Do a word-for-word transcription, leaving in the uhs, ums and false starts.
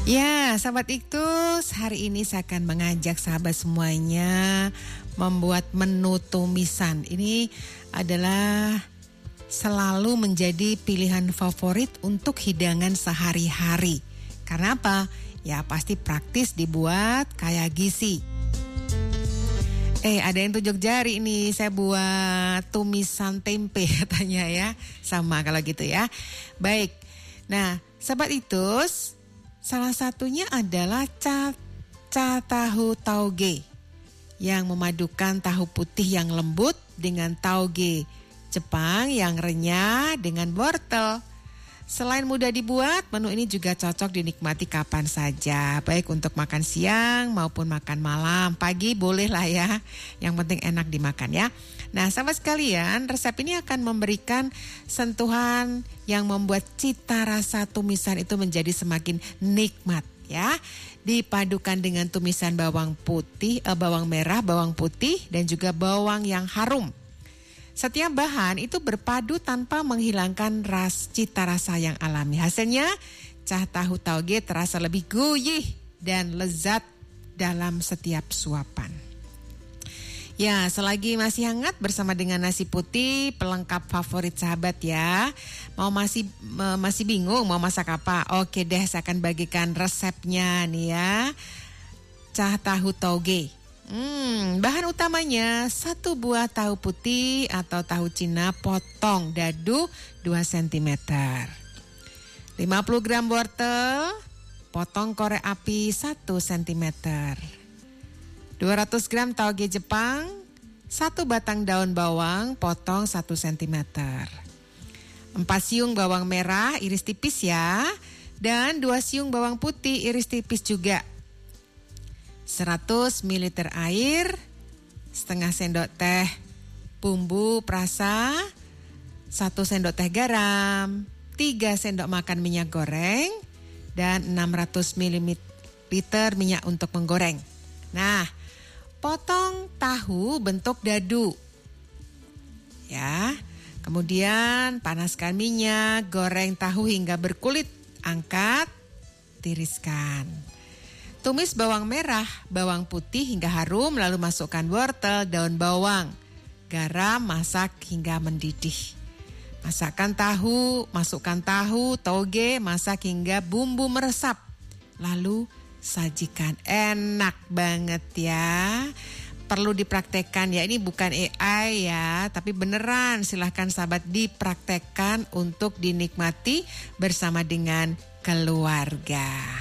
Ya, sahabat Iktus, hari ini saya akan mengajak sahabat semuanya membuat menu tumisan. Ini adalah selalu menjadi pilihan favorit untuk hidangan sehari-hari. Karena apa? Ya pasti praktis dibuat, kaya gizi. Eh, ada yang tunjuk jari nih, saya buat tumisan tempe katanya ya. Sama kalau gitu ya. Baik, nah sahabat Iktus, salah satunya adalah caca tahu tauge yang memadukan tahu putih yang lembut dengan tauge Jepang yang renyah dengan wortel. Selain mudah dibuat, menu ini juga cocok dinikmati kapan saja, baik untuk makan siang maupun makan malam. Pagi boleh lah ya, yang penting enak dimakan ya. Nah sahabat sekalian, resep ini akan memberikan sentuhan yang membuat cita rasa tumisan itu menjadi semakin nikmat ya. Dipadukan dengan tumisan bawang putih, eh, bawang merah, bawang putih dan juga bawang yang harum. Setiap bahan itu berpadu tanpa menghilangkan ras cita rasa yang alami. Hasilnya, cah tahu tauge terasa lebih gurih dan lezat dalam setiap suapan. Ya, selagi masih hangat bersama dengan nasi putih, pelengkap favorit sahabat ya. Mau masih masih bingung mau masak apa? Oke deh, saya akan bagikan resepnya nih ya. Cah tahu tauge. Hmm, bahan utamanya satu buah tahu putih atau tahu Cina potong dadu dua sentimeter. lima puluh gram wortel, potong korek api satu sentimeter. dua ratus gram tauge Jepang, satu batang daun bawang, potong satu sentimeter. empat siung bawang merah, iris tipis ya. Dan dua siung bawang putih, iris tipis juga. seratus mililiter air, setengah sendok teh bumbu perasa, satu sendok teh garam, tiga sendok makan minyak goreng, dan enam ratus mililiter minyak untuk menggoreng. Nah, potong tahu bentuk dadu. Ya, kemudian panaskan minyak, goreng tahu hingga berkulit, angkat, tiriskan. Tumis bawang merah, bawang putih hingga harum, lalu masukkan wortel, daun bawang, garam, masak hingga mendidih. Masakkan tahu, masukkan tahu, tauge, masak hingga bumbu meresap. Lalu sajikan, enak banget ya. Perlu dipraktekkan ya, ini bukan A I ya, tapi beneran. Silahkan sahabat dipraktekkan untuk dinikmati bersama dengan keluarga.